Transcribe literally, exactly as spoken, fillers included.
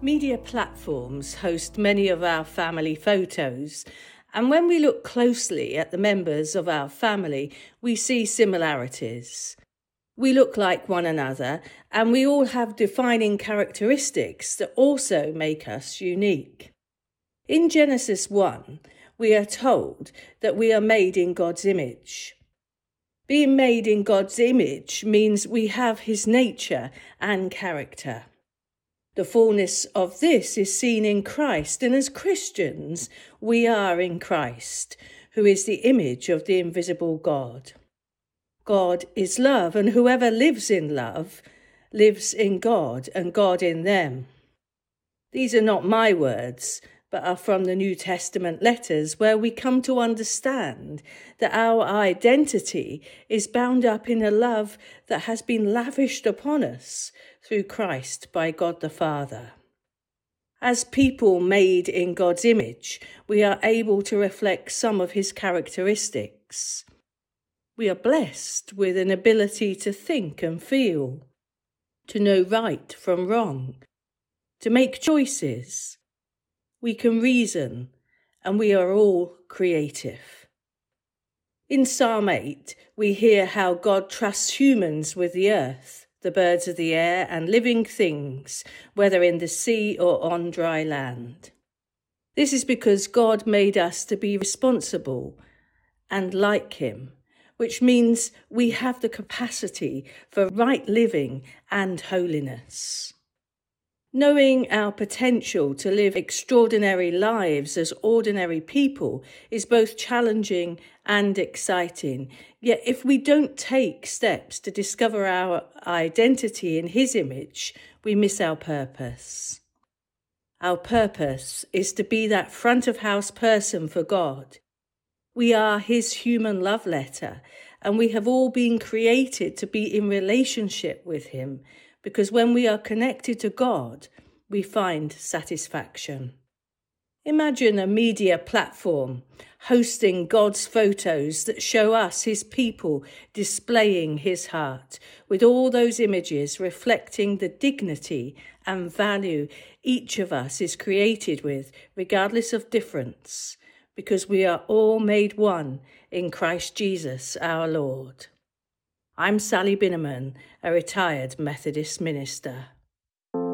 Media platforms host many of our family photos, and when we look closely at the members of our family, we see similarities. We look like one another, and we all have defining characteristics that also make us unique. In Genesis one, we are told that we are made in God's image. Being made in God's image means we have his nature and character. The fullness of this is seen in Christ, and as Christians, we are in Christ, who is the image of the invisible God. God is love, and whoever lives in love lives in God and God in them. These are not my words, but are from the New Testament letters, where we come to understand that our identity is bound up in a love that has been lavished upon us through Christ by God the Father. As people made in God's image, we are able to reflect some of his characteristics. We are blessed with an ability to think and feel, to know right from wrong, to make choices. We can reason, and we are all creative. In Psalm eight, we hear how God trusts humans with the earth, the birds of the air, and living things, whether in the sea or on dry land. This is because God made us to be responsible and like him, which means we have the capacity for right living and holiness. Knowing our potential to live extraordinary lives as ordinary people is both challenging and exciting. Yet if we don't take steps to discover our identity in his image, we miss our purpose. Our purpose is to be that front of house person for God. We are his human love letter, and we have all been created to be in relationship with him, because when we are connected to God, we find satisfaction. Imagine a media platform hosting God's photos that show us his people displaying his heart, with all those images reflecting the dignity and value each of us is created with, regardless of difference, because we are all made one in Christ Jesus our Lord. I'm Sally Binneman, a retired Methodist minister.